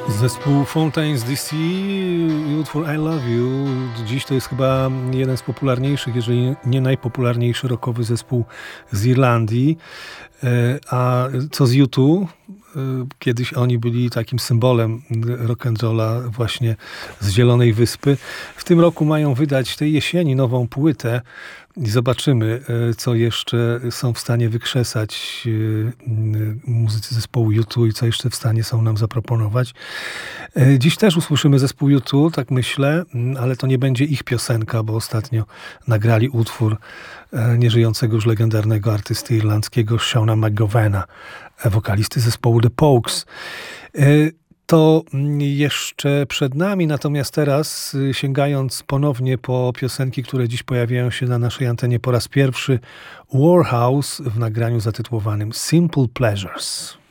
Zespół Fontaines DC i utwór I Love You. Dziś to jest chyba jeden z popularniejszych, jeżeli nie najpopularniejszy rockowy zespół z Irlandii. A co z U2? Kiedyś oni byli takim symbolem rock'n'rolla właśnie z Zielonej Wyspy. W tym roku mają wydać tej jesieni nową płytę i zobaczymy, co jeszcze są w stanie wykrzesać muzycy zespołu U2 i co jeszcze w stanie są nam zaproponować. Dziś też usłyszymy zespół U2, tak myślę, ale to nie będzie ich piosenka, bo ostatnio nagrali utwór nieżyjącego już legendarnego artysty irlandzkiego Seana McGovena, wokalisty zespołu The Pogues. To jeszcze przed nami, natomiast teraz sięgając ponownie po piosenki, które dziś pojawiają się na naszej antenie po raz pierwszy, Warhouse w nagraniu zatytułowanym Simple Pleasures.